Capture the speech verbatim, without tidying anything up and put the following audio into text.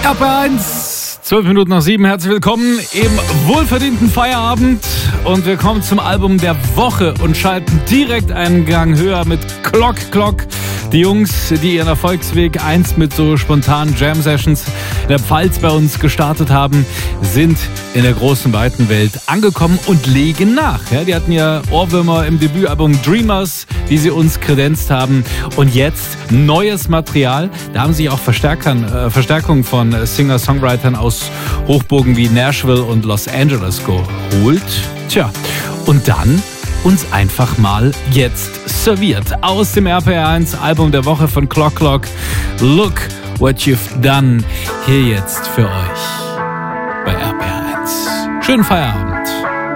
R P R eins, zwölf Minuten nach sieben. Herzlich willkommen im wohlverdienten Feierabend. Und wir kommen zum Album der Woche und schalten direkt einen Gang höher mit Clock Clock. Die Jungs, die ihren Erfolgsweg einst mit so spontanen Jam-Sessions in der Pfalz bei uns gestartet haben, sind in der großen, weiten Welt angekommen und legen nach. Ja, die hatten ja Ohrwürmer im Debütalbum Dreamers, die sie uns kredenzt haben. Und jetzt neues Material. Da haben sie auch Verstärkern, äh, Verstärkung von Singer-Songwritern aus Hochburgen wie Nashville und Los Angeles geholt. Tja, und dann uns einfach mal jetzt serviert. Aus dem R P R eins Album der Woche von Clock Clock. Look what you've done. Hier jetzt für euch bei R P R eins. Schönen Feierabend.